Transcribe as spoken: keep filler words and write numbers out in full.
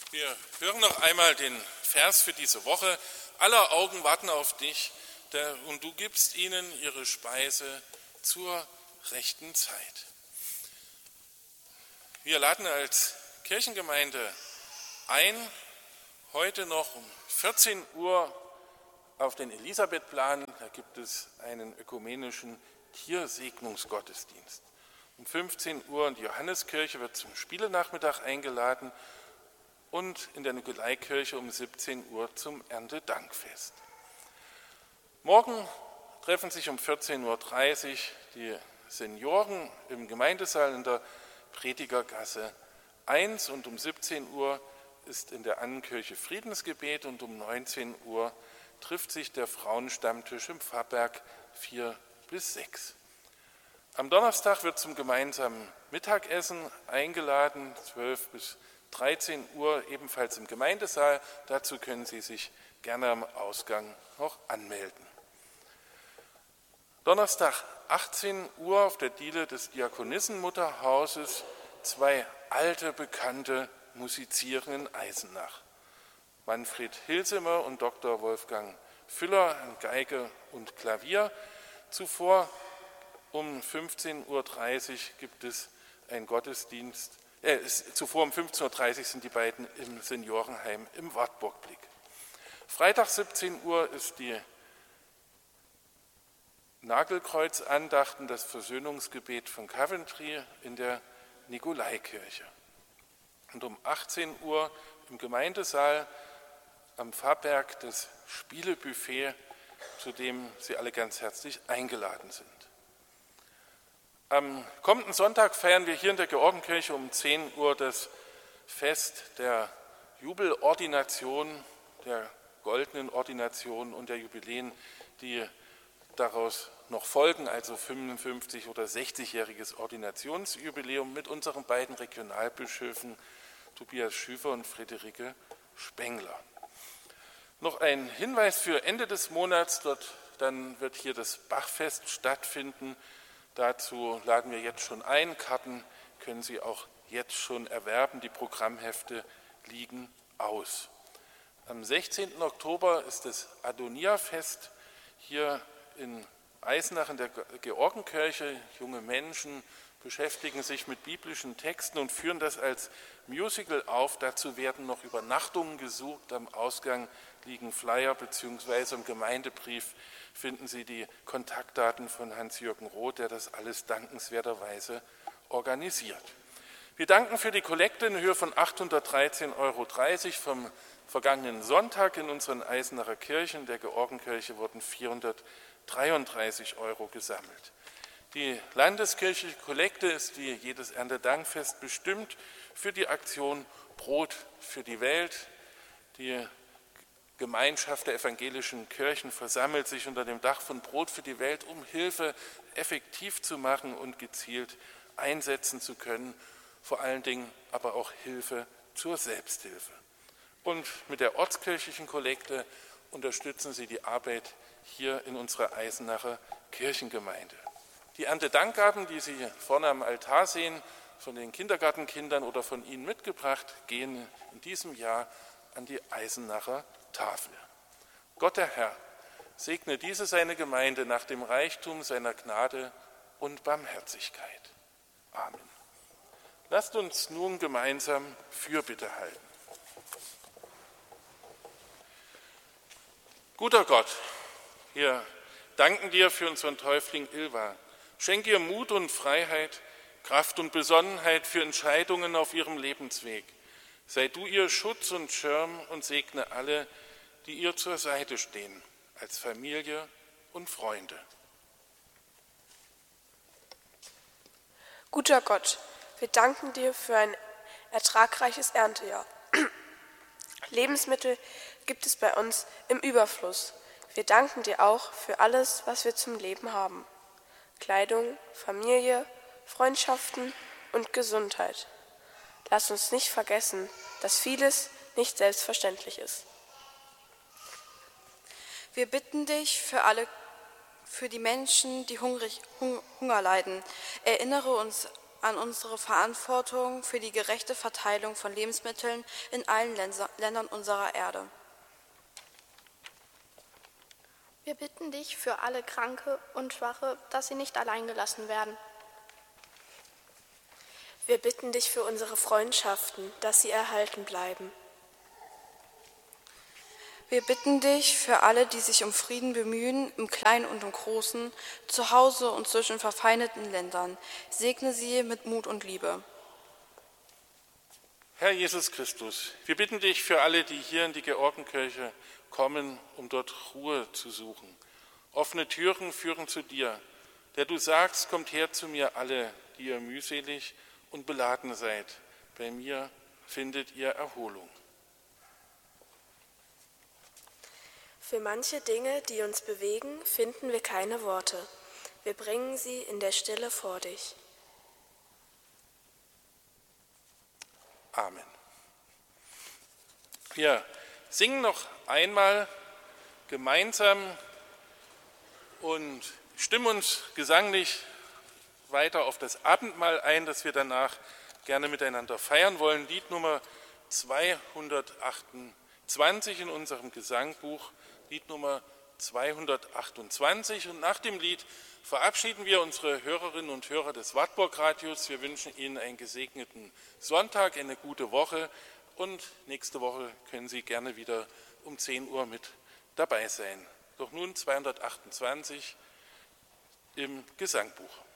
Wir hören noch einmal den Vers für diese Woche. Aller Augen warten auf dich, und du gibst ihnen ihre Speise zur rechten Zeit. Wir laden als Kirchengemeinde ein, heute noch um vierzehn Uhr auf den Elisabethplan. Da gibt es einen ökumenischen Tiersegnungsgottesdienst. Um fünfzehn Uhr in die Johanneskirche wird zum Spielenachmittag eingeladen und in der Nikolaikirche um siebzehn Uhr zum Erntedankfest. Morgen treffen sich um vierzehn Uhr dreißig die Senioren im Gemeindesaal in der Predigergasse eins und um siebzehn Uhr ist in der Annenkirche Friedensgebet und um neunzehn Uhr trifft sich der Frauenstammtisch im Pfarrberg vier bis sechs. Am Donnerstag wird zum gemeinsamen Mittagessen eingeladen, zwölf bis dreizehn Uhr, ebenfalls im Gemeindesaal. Dazu können Sie sich gerne am Ausgang noch anmelden. Donnerstag achtzehn Uhr auf der Diele des Diakonissenmutterhauses. Zwei alte Bekannte musizieren in Eisenach. Manfred Hilsemer und Doktor Wolfgang Füller an Geige und Klavier. Zuvor um fünfzehn Uhr dreißig gibt es einen Gottesdienst. Äh, ist, zuvor um fünfzehn Uhr dreißig sind die beiden im Seniorenheim im Wartburgblick. Freitag siebzehn Uhr ist die Nagelkreuzandachten, das Versöhnungsgebet von Coventry in der Nikolaikirche. Und um achtzehn Uhr im Gemeindesaal am Pfarrberg das Spielebuffet, zu dem Sie alle ganz herzlich eingeladen sind. Am kommenden Sonntag feiern wir hier in der Georgenkirche um zehn Uhr das Fest der Jubelordination, der goldenen Ordination und der Jubiläen, die daraus noch folgen, also fünfundfünfzig- oder sechzigjähriges Ordinationsjubiläum mit unseren beiden Regionalbischöfen Tobias Schüfer und Friederike Spengler. Noch ein Hinweis für Ende des Monats, dort dann wird hier das Bachfest stattfinden. Dazu laden wir jetzt schon ein. Karten können Sie auch jetzt schon erwerben. Die Programmhefte liegen aus. Am sechzehnten Oktober ist das Adonia-Fest hier in Eisenach in der Georgenkirche. Junge Menschen beschäftigen sich mit biblischen Texten und führen das als Musical auf. Dazu werden noch Übernachtungen gesucht. Am Ausgang liegen Flyer bzw. im Gemeindebrief finden Sie die Kontaktdaten von Hans-Jürgen Roth, der das alles dankenswerterweise organisiert. Wir danken für die Kollekte in Höhe von achthundertdreizehn Euro dreißig vom vergangenen Sonntag in unseren Eisenacher Kirchen. Der Georgenkirche wurden vierhundertdreiunddreißig Euro gesammelt. Die landeskirchliche Kollekte ist wie jedes Erntedankfest bestimmt für die Aktion Brot für die Welt. Die Gemeinschaft der evangelischen Kirchen versammelt sich unter dem Dach von Brot für die Welt, um Hilfe effektiv zu machen und gezielt einsetzen zu können, vor allen Dingen aber auch Hilfe zur Selbsthilfe. Und mit der ortskirchlichen Kollekte unterstützen sie die Arbeit hier in unserer Eisenacher Kirchengemeinde. Die Erntedankgaben, die Sie vorne am Altar sehen, von den Kindergartenkindern oder von Ihnen mitgebracht, gehen in diesem Jahr an die Eisenacher Tafel. Gott der Herr segne diese seine Gemeinde nach dem Reichtum seiner Gnade und Barmherzigkeit. Amen. Lasst uns nun gemeinsam Fürbitte halten. Guter Gott, wir danken dir für unseren Täufling Ilva. Schenke ihr Mut und Freiheit, Kraft und Besonnenheit für Entscheidungen auf ihrem Lebensweg. Sei du ihr Schutz und Schirm und segne alle, die ihr zur Seite stehen, als Familie und Freunde. Guter Gott, wir danken dir für ein ertragreiches Erntejahr. Lebensmittel gibt es bei uns im Überfluss. Wir danken dir auch für alles, was wir zum Leben haben. Kleidung, Familie, Freundschaften und Gesundheit. Lass uns nicht vergessen, dass vieles nicht selbstverständlich ist. Wir bitten dich für alle, für die Menschen, die hungrig, hung, Hunger leiden. Erinnere uns an unsere Verantwortung für die gerechte Verteilung von Lebensmitteln in allen Ländern unserer Erde. Wir bitten dich für alle Kranke und Schwache, dass sie nicht allein gelassen werden. Wir bitten dich für unsere Freundschaften, dass sie erhalten bleiben. Wir bitten dich für alle, die sich um Frieden bemühen, im Kleinen und im Großen, zu Hause und zwischen verfeindeten Ländern. Segne sie mit Mut und Liebe. Herr Jesus Christus, wir bitten dich für alle, die hier in die Georgenkirche kommen, um dort Ruhe zu suchen. Offene Türen führen zu dir, der du sagst, kommt her zu mir alle, die ihr mühselig und beladen seid. Bei mir findet ihr Erholung. Für manche Dinge, die uns bewegen, finden wir keine Worte. Wir bringen sie in der Stille vor dich. Amen. Wir singen noch einmal gemeinsam und stimmen uns gesanglich weiter auf das Abendmahl ein, das wir danach gerne miteinander feiern wollen. Lied Nummer zweihundertachtundzwanzig in unserem Gesangbuch, Lied Nummer zweihundertachtundzwanzig. Und nach dem Lied verabschieden wir unsere Hörerinnen und Hörer des Wartburg-Radios. Wir wünschen Ihnen einen gesegneten Sonntag, eine gute Woche und nächste Woche können Sie gerne wieder um zehn Uhr mit dabei sein. Doch nun zweihundertachtundzwanzig im Gesangbuch.